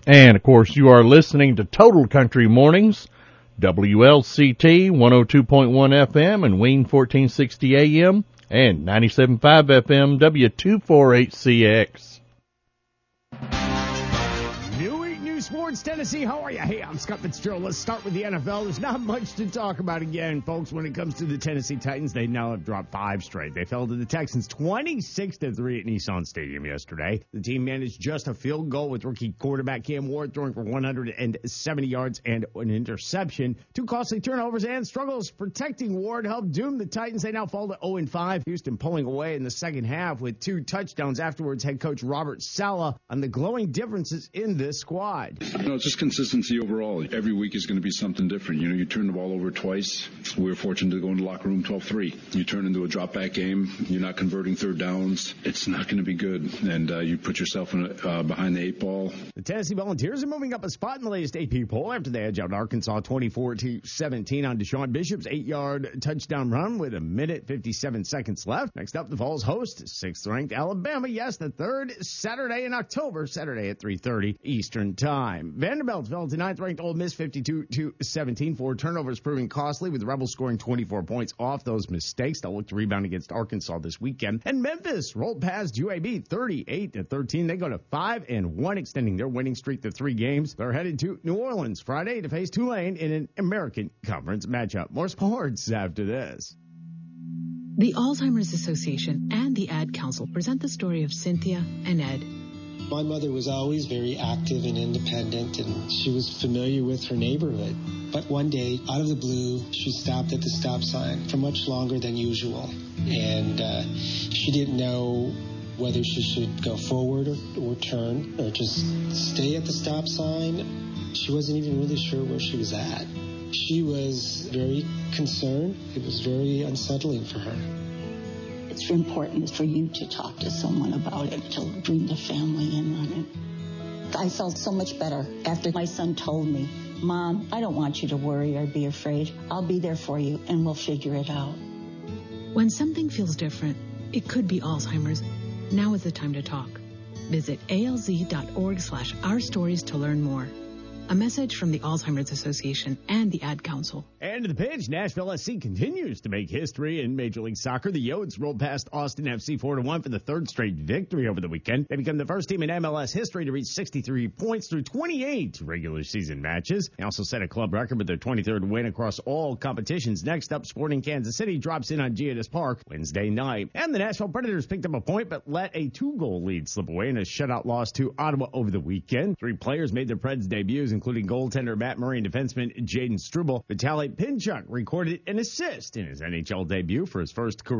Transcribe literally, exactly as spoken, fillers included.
And, of course, you are listening to Total Country Mornings, W L C T one oh two point one F M and Wayne fourteen sixty A M and ninety-seven point five F M W two forty-eight C X. Sports Tennessee, how are you? Hey, I'm Scott Fitzgerald. Let's start with the N F L. There's not much to talk about again, folks, when it comes to the Tennessee Titans. They now have dropped five straight. They fell to the Texans twenty-six to three at Nissan Stadium yesterday. The team managed just a field goal with rookie quarterback Cam Ward throwing for one hundred seventy yards and an interception. Two costly turnovers and struggles protecting Ward helped doom the Titans. They now fall to oh and five. Houston pulling away in the second half with two touchdowns. Afterwards, head coach Robert Saleh on the glowing differences in this squad. No, it's just consistency overall. Every week is going to be something different. You know, you turn the ball over twice. We were fortunate to go into the locker room twelve three. You turn into a drop-back game. You're not converting third downs. It's not going to be good. And uh, you put yourself in a, uh, behind the eight ball. The Tennessee Volunteers are moving up a spot in the latest A P poll after they edged out Arkansas twenty-four to seventeen on Deshaun Bishop's eight-yard touchdown run with a minute fifty-seven seconds left. Next up, the Vols host sixth-ranked Alabama. Yes, the third Saturday in October, Saturday at three thirty Eastern Time. Vanderbilt fell to ninth-ranked Ole Miss fifty-two to seventeen. Four turnovers proving costly, with the Rebels scoring twenty-four points off those mistakes. They'll look to rebound against Arkansas this weekend. And Memphis rolled past U A B thirty-eight to thirteen. They go to five and one, extending their winning streak to three games. They're headed to New Orleans Friday to face Tulane in an American Conference matchup. More sports after this. The Alzheimer's Association and the Ad Council present the story of Cynthia and Ed. My mother was always very active and independent, and she was familiar with her neighborhood. But one day, out of the blue, she stopped at the stop sign for much longer than usual. And uh, she didn't know whether she should go forward or, or turn or just stay at the stop sign. She wasn't even really sure where she was at. She was very concerned. It was very unsettling for her. It's important for you to talk to someone about it, to bring the family in on it. I felt so much better after my son told me, Mom, I don't want you to worry or be afraid. I'll be there for you, and we'll figure it out. When something feels different, it could be Alzheimer's. Now is the time to talk. Visit alz.org slash our stories to learn more. A message from the Alzheimer's Association and the Ad Council. And to the pitch, Nashville S C continues to make history in Major League Soccer. The Yotes rolled past Austin F C four to one for the third straight victory over the weekend. They become the first team in M L S history to reach sixty-three points through twenty-eight regular season matches. They also set a club record with their twenty-third win across all competitions. Next up, Sporting Kansas City drops in on Geodis Park Wednesday night. And the Nashville Predators picked up a point but let a two-goal lead slip away in a shutout loss to Ottawa over the weekend. Three players made their Preds debuts, including goaltender Matt Murray and defenseman Jaden Struble. Vitaly Pinchuk recorded an assist in his N H L debut for his first career